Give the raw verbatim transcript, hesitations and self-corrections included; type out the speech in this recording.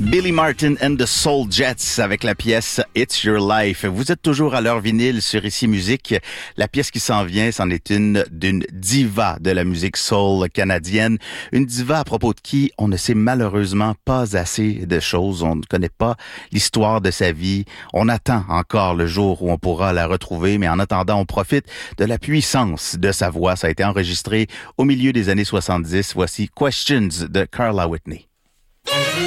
Billy Martin and the Soul Jets avec la pièce It's Your Life. Vous êtes toujours à l'heure vinyle sur Ici Musique. La pièce qui s'en vient, c'en est une d'une diva de la musique soul canadienne. Une diva à propos de qui on ne sait malheureusement pas assez de choses. On ne connaît pas l'histoire de sa vie. On attend encore le jour où on pourra la retrouver, mais en attendant, on profite de la puissance de sa voix. Ça a été enregistré au milieu des années soixante-dix. Voici Questions de Carla Whitney.